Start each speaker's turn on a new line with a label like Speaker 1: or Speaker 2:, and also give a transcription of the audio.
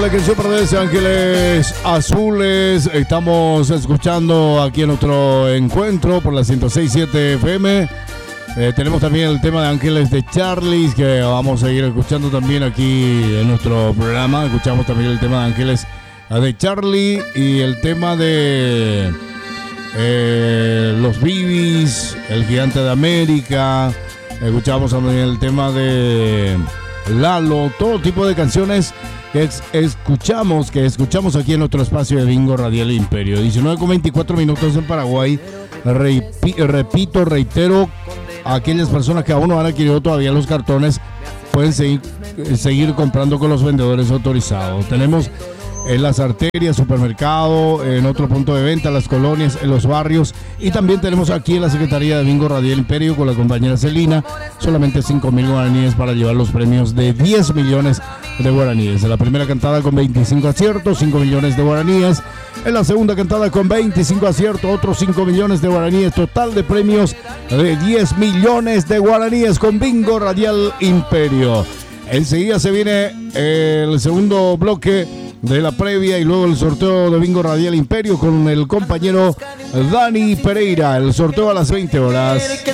Speaker 1: La canción pertenece a Ángeles Azules. Estamos escuchando aquí en otro encuentro por la 106.7 FM. Tenemos también el tema de Ángeles de Charlie, que vamos a seguir escuchando también aquí en nuestro programa. Escuchamos también el tema de Ángeles de Charlie y el tema de Los Bibis, El Gigante de América. Escuchamos también el tema de Lalo, todo tipo de canciones que escuchamos aquí en nuestro espacio de Bingo Radial Imperio. 19:24 minutos en Paraguay. Reitero, aquellas personas que aún no han adquirido todavía los cartones pueden seguir comprando con los vendedores autorizados. Tenemos en las arterias, supermercado, en otro punto de venta, las colonias, en los barrios, y también tenemos aquí en la Secretaría de Bingo Radial Imperio con la compañera Celina, solamente 5.000 guaraníes para llevar los premios de 10 millones de guaraníes. En la primera cantada con 25 aciertos, 5 millones de guaraníes. En la segunda cantada con 25 aciertos, otros 5 millones de guaraníes. Total de premios de 10 millones de guaraníes con Bingo Radial Imperio. Enseguida se viene el segundo bloque de la previa y luego el sorteo de Bingo Radial Imperio con el compañero Dani Pereira. El sorteo a las 20 horas.